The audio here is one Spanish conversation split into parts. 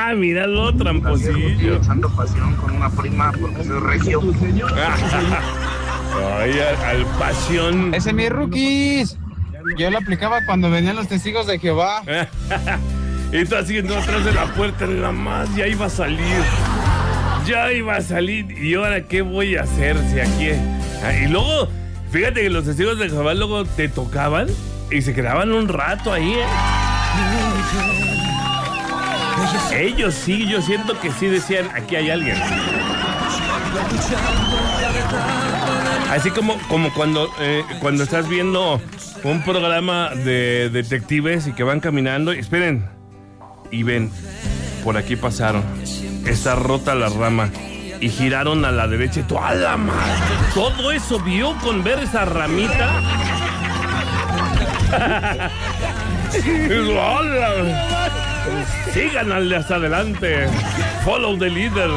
míralo, tramposillo. Echando pasión con una prima porque soy regio. Ay, al pasión. Ese mi rookies. Yo lo aplicaba cuando venían los testigos de Jehová. Y tú así no atrás de la puerta, nada más, ya iba a salir. ¿Y ahora qué voy a hacer si aquí? Y luego, fíjate que los testigos de Jehová luego te tocaban y se quedaban un rato ahí, Ellos sí, yo siento que sí decían, aquí hay alguien. Así como cuando estás viendo un programa de detectives y que van caminando, esperen, y ven, por aquí pasaron, está rota la rama, y giraron a la derecha, y tú, ¡a la madre! Todo eso vio con ver esa ramita. ¡Hola! Sigan hasta adelante. Follow the leader.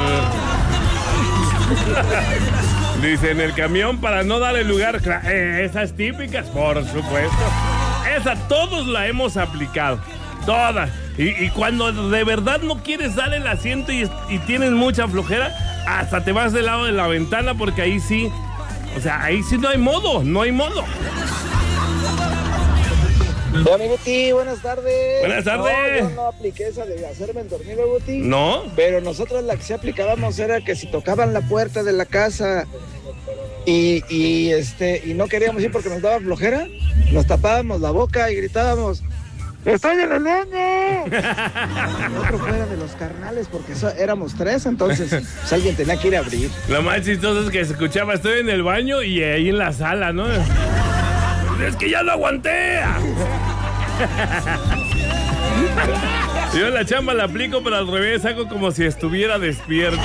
Dice, en el camión para no darle lugar. Esas típicas, por supuesto. Esa todos la hemos aplicado. Todas. Y cuando de verdad no quieres dar el asiento y tienes mucha flojera, hasta te vas del lado de la ventana porque ahí sí. O sea, ahí sí no hay modo. Hola, mi Guti, buenas tardes. Buenas tardes. No, yo no apliqué esa de hacerme el dormido, Guti. ¿No? Pero nosotros la que sí aplicábamos era que si tocaban la puerta de la casa y no queríamos ir porque nos daba flojera, nos tapábamos la boca y gritábamos, ¡estoy en el baño! Otro fuera de los carnales porque éramos 3, entonces pues, alguien tenía que ir a abrir. Lo más chistoso es que se escuchaba, estoy en el baño y ahí en la sala, ¿no? Es que ya lo aguanté. Yo en la chamba la aplico, pero al revés, hago como si estuviera despierto.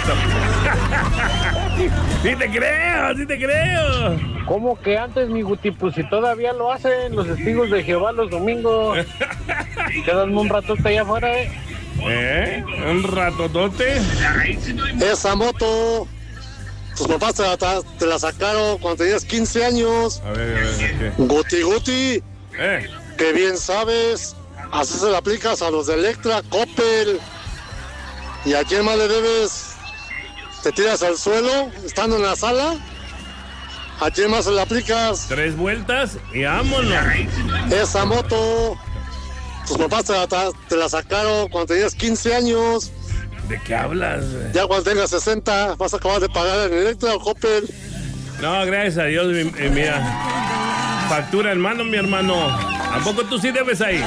Sí te creo. ¿Cómo que antes, mi Guti? Pues si todavía lo hacen los testigos de Jehová los domingos. Quedan un ratote allá afuera, ¿Un ratotote? Esa moto, tus papás te la sacaron cuando tenías 15 años. A ver. Guti, que bien sabes, así se la aplicas a los de Electra, Coppel. ¿Y a quién más le debes? ¿Te tiras al suelo estando en la sala? ¿A quién más se la aplicas? 3 vueltas y vámonos. Esa moto, tus papás te la sacaron cuando tenías 15 años. ¿De qué hablas? Ya cuando tengas 60 vas a acabar de pagar en Electra o Coppel. No, gracias a Dios, mira. Factura en mano, mi hermano. ¿A poco tú sí debes ahí?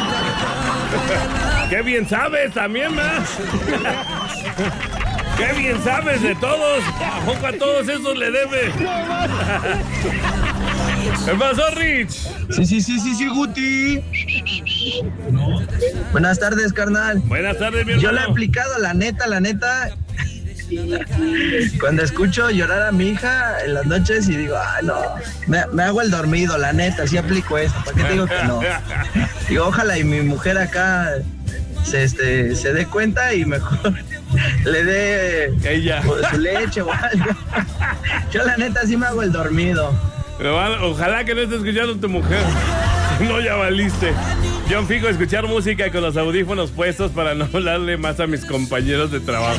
¡Qué bien sabes también, ma! ¡Qué bien sabes de todos! ¿A poco a todos esos le debes? ¿Qué pasó, Rich? Sí, Guti. Buenas tardes, carnal. Buenas tardes, mi hermano. Yo le he aplicado, la neta. Cuando escucho llorar a mi hija en las noches y digo, ay, no, me hago el dormido, la neta, sí aplico esto. ¿Para qué te digo que no? Digo, ojalá y mi mujer acá se dé cuenta y mejor le dé ella su leche o algo. Yo la neta sí me hago el dormido. Pero ojalá que no esté escuchando tu mujer. No, ya valiste. Yo fijo escuchar música con los audífonos puestos para no hablarle más a mis compañeros de trabajo.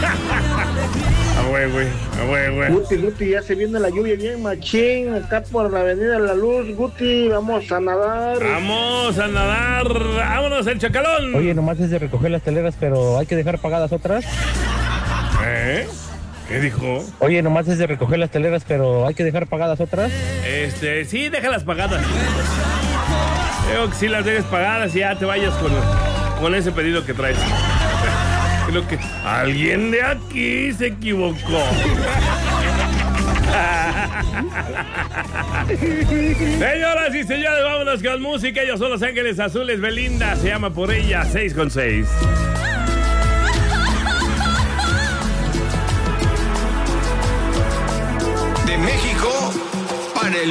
güey. Guti, ya se viene la lluvia bien machín, acá por la avenida La Luz. Guti, vamos a nadar. Vámonos, el chacalón. Oye, nomás es de recoger las teleras, pero hay que dejar pagadas otras. ¿Qué dijo? Oye, nomás es de recoger las teleras, pero hay que dejar pagadas otras. Sí, déjalas pagadas. Creo que sí las dejes pagadas y ya te vayas con ese pedido que traes. Creo que alguien de aquí se equivocó. Señoras y señores, vámonos con música. Ellos son Los Ángeles Azules. Belinda se llama Por Ella, 6:6. De México